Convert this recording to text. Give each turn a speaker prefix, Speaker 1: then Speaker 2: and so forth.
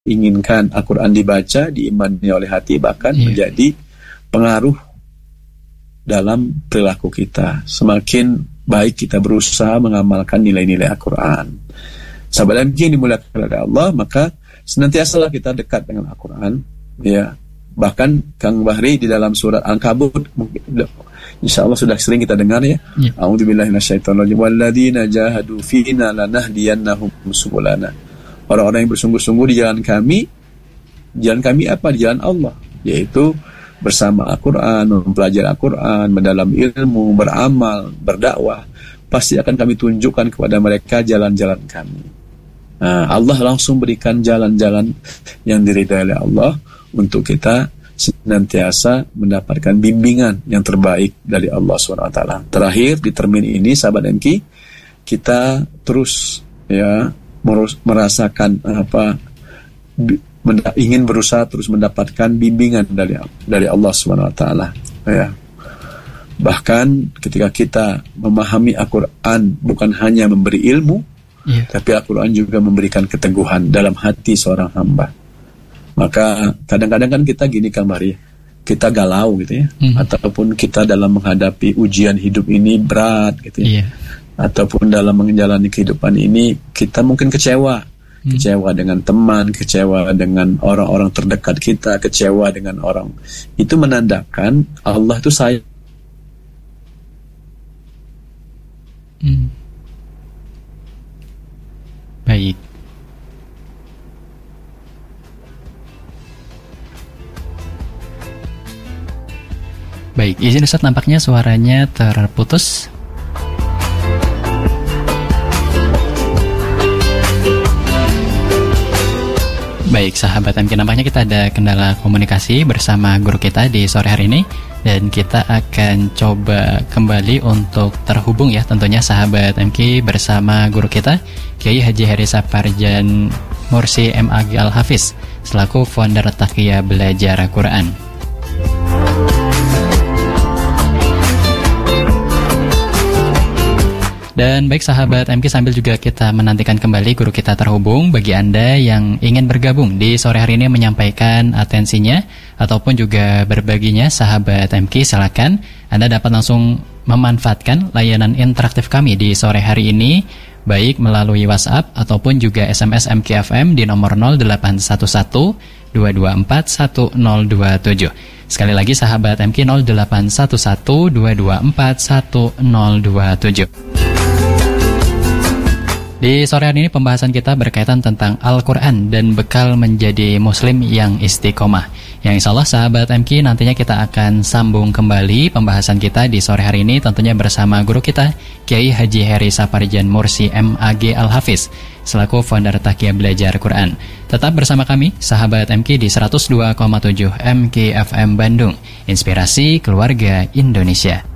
Speaker 1: inginkan Al-Quran dibaca, diimani oleh hati, bahkan menjadi pengaruh dalam perilaku kita. Semakin baik kita berusaha mengamalkan nilai-nilai Al-Quran. Sahabat MK yang dimuliakan oleh Allah, maka senantiasalah kita dekat dengan Al-Quran. Ya, bahkan Kang Bahri di dalam surat Al-Ankabut, insya Allah sudah sering kita dengar ya. A'udzubillahi minasyaitonirrajim. Walladzina jahadu fina lanahdiyannahum subulana. Orang-orang yang bersungguh-sungguh di jalan kami apa? Di jalan Allah, yaitu bersama Al-Quran, mempelajari Al-Quran, mendalam ilmu, beramal, berdakwah. Pasti akan kami tunjukkan kepada mereka jalan-jalan kami. Allah langsung berikan jalan-jalan yang diridhai oleh Allah untuk kita senantiasa mendapatkan bimbingan yang terbaik dari Allah SWT. Terakhir di termin ini, sahabat MK, kita terus merasakan ingin berusaha terus mendapatkan bimbingan dari Allah SWT. Ya. Bahkan ketika kita memahami Al-Quran bukan hanya memberi ilmu, tapi Al-Quran juga memberikan keteguhan dalam hati seorang hamba. Maka kadang-kadang kan kita gini Kang Bahri, kita galau gitu ya, ataupun kita dalam menghadapi ujian hidup ini berat gitu ya, ataupun dalam menjalani kehidupan ini kita mungkin kecewa dengan teman, kecewa dengan orang-orang terdekat kita, kecewa dengan orang. Itu menandakan Allah itu sayang.
Speaker 2: Baik. Baik, izin Ustaz, nampaknya suaranya terputus. Baik, sahabat MK, nampaknya kita ada kendala komunikasi bersama guru kita di sore hari ini, dan kita akan coba kembali untuk terhubung ya tentunya sahabat MK bersama guru kita Kiai Haji Heri Saparjan Mursi MAG Al-Hafiz selaku founder Taqiyah Belajar Quran. Dan baik sahabat MK, sambil juga kita menantikan kembali guru kita terhubung, bagi Anda yang ingin bergabung di sore hari ini menyampaikan atensinya ataupun juga berbaginya, sahabat MK, silakan Anda dapat langsung memanfaatkan layanan interaktif kami di sore hari ini, baik melalui WhatsApp ataupun juga SMS MKFM di nomor 0811 224 1027. Sekali lagi sahabat MK, 0811 224 1027. Di sore hari ini pembahasan kita berkaitan tentang Al-Quran dan bekal menjadi muslim yang istiqomah, yang insya Allah sahabat MK nantinya kita akan sambung kembali pembahasan kita di sore hari ini tentunya bersama guru kita Kiai Haji Heri Saparjan Mursi MAG Al-Hafiz selaku founder Taqiyah Belajar Quran. Tetap bersama kami sahabat MK di 102,7 MK FM Bandung, inspirasi keluarga Indonesia.